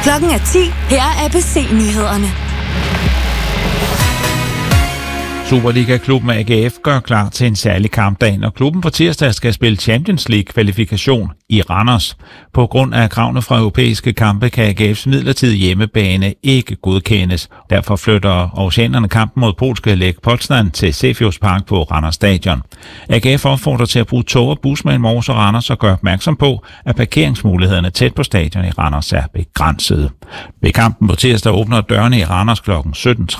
Klokken er 10. Her er ABC-nyhederne. Superliga-klubben AGF gør klar til en særlig kampdag, når klubben på tirsdag skal spille Champions League-kvalifikation i Randers. På grund af kravene fra europæiske kampe kan AGF's midlertidige hjemmebane ikke godkendes. Derfor flytter oceanerne kampen mod polske Lech Poznan til Cefius Park på Randers Stadion. AGF opfordrer til at bruge tog og bus mellem Aarhus og Randers og gør opmærksom på, at parkeringsmulighederne tæt på stadion i Randers er begrænsede. Ved kampen på tirsdag åbner dørene i Randers kl. 17:30.